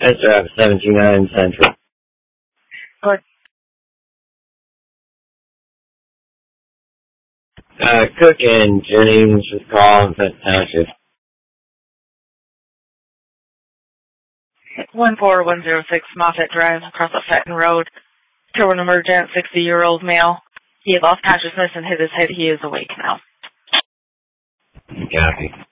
That's 79 Central. Good. Cook and Jennings was calling for township. 14106 Moffett Drive, across the Fenton Road. To an emergent 60-year-old male. He had lost consciousness and hit his head. He is awake now. Copy.